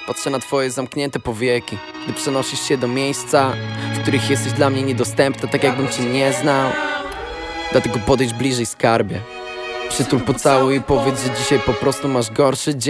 Patrzę na twoje zamknięte powieki, gdy przenosisz się do miejsca, w których jesteś dla mnie niedostępna, tak jakbym cię nie znał. Dlatego podejdź bliżej, skarbie. Przytul, pocałuj i powiedz, że dzisiaj po prostu masz gorszy dzień.